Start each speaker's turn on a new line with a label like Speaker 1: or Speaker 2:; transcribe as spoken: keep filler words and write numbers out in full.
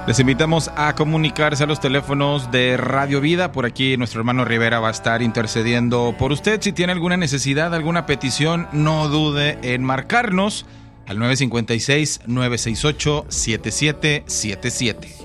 Speaker 1: Les invitamos a comunicarse a los teléfonos de Radio Vida. Por aquí nuestro hermano Rivera va a estar intercediendo por usted. Si tiene alguna necesidad, alguna petición, no dude en marcarnos al nueve cinco seis, nueve seis ocho, siete siete siete siete.